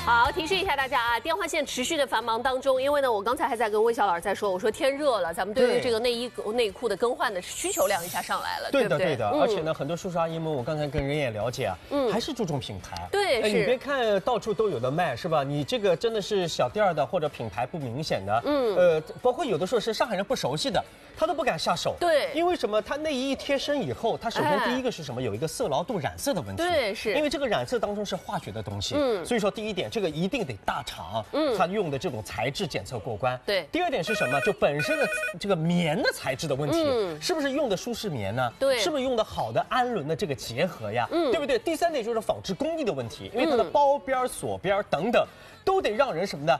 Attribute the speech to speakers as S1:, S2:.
S1: 好，提示一下大家啊，电话线持续的繁忙当中，因为呢，我刚才还在跟魏小老师在说，我说天热了，咱们对于这个内衣内裤的更换的需求量一下上来了，对不对？
S2: 对的。而且呢，很多叔叔阿姨们，我刚才跟人也了解啊，还是注重品牌。
S1: 对，
S2: 你别看到处都有的卖，是吧？你这个真的是小店的或者品牌不明显的，包括有的时候是上海人不熟悉的，他都不敢下手。
S1: 对，
S2: 因为什么？他内衣一贴身以后，他首先第一个是什么？有一个色牢度、染色的问题。
S1: 对，是
S2: 因为这个染色当中是化学的东西。所以说第一点，这个一定得大厂，它用的这种材质检测过关。
S1: 对。
S2: 第二点是什么？就本身的这个棉的材质的问题，是不是用的舒适棉呢？
S1: 对。
S2: 是不是用的好的氨纶的这个结合呀？对不对？第三点就是纺织工艺的问题，因为它的包边、锁边等等。都得让人什么呢？